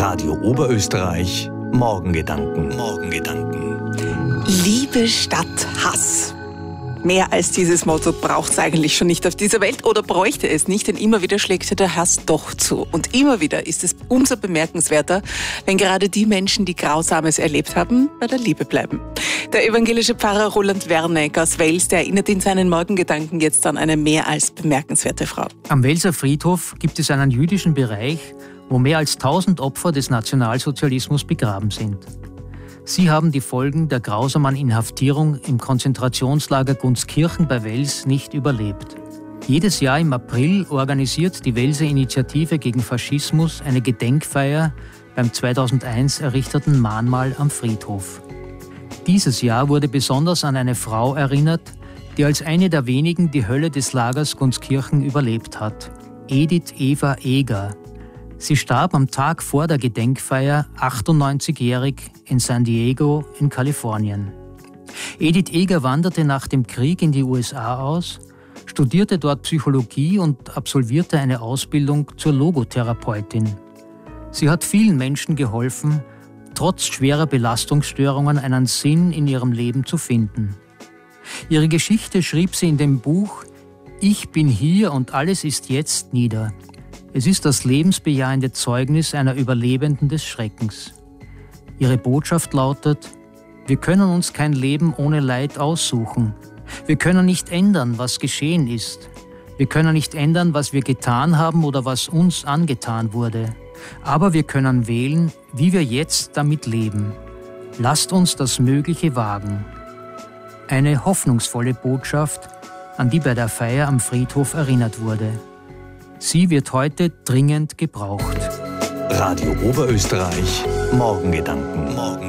Radio Oberösterreich, Morgengedanken. Liebe statt Hass. Mehr als dieses Motto braucht es eigentlich schon nicht auf dieser Welt oder bräuchte es nicht, denn immer wieder schlägt der Hass doch zu. Und immer wieder ist es umso bemerkenswerter, wenn gerade die Menschen, die Grausames erlebt haben, bei der Liebe bleiben. Der evangelische Pfarrer Roland Werneck aus Wels, der erinnert in seinen Morgengedanken jetzt an eine mehr als bemerkenswerte Frau. Am Welser Friedhof gibt es einen jüdischen Bereich, wo mehr als 1000 Opfer des Nationalsozialismus begraben sind. Sie haben die Folgen der grausamen Inhaftierung im Konzentrationslager Gunskirchen bei Wels nicht überlebt. Jedes Jahr im April organisiert die Welser Initiative gegen Faschismus eine Gedenkfeier beim 2001 errichteten Mahnmal am Friedhof. Dieses Jahr wurde besonders an eine Frau erinnert, die als eine der wenigen die Hölle des Lagers Gunskirchen überlebt hat. Edith Eva Eger. Sie starb am Tag vor der Gedenkfeier, 98-jährig, in San Diego in Kalifornien. Edith Eger wanderte nach dem Krieg in die USA aus, studierte dort Psychologie und absolvierte eine Ausbildung zur Logotherapeutin. Sie hat vielen Menschen geholfen, trotz schwerer Belastungsstörungen einen Sinn in ihrem Leben zu finden. Ihre Geschichte schrieb sie in dem Buch »Ich bin hier und alles ist jetzt« nieder. Es ist das lebensbejahende Zeugnis einer Überlebenden des Schreckens. Ihre Botschaft lautet: Wir können uns kein Leben ohne Leid aussuchen. Wir können nicht ändern, was geschehen ist. Wir können nicht ändern, was wir getan haben oder was uns angetan wurde. Aber wir können wählen, wie wir jetzt damit leben. Lasst uns das Mögliche wagen. Eine hoffnungsvolle Botschaft, an die bei der Feier am Friedhof erinnert wurde. Sie wird heute dringend gebraucht. Radio Oberösterreich, Morgengedanken.